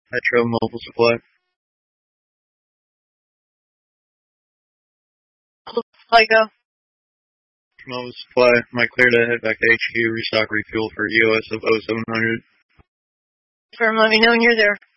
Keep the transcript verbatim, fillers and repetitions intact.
Metro Mobile Supply. Psycho. Mobile Supply. Am I clear to head back to H Q, restock refuel for E O S of oh seven hundred? Firm, let me know when you're there.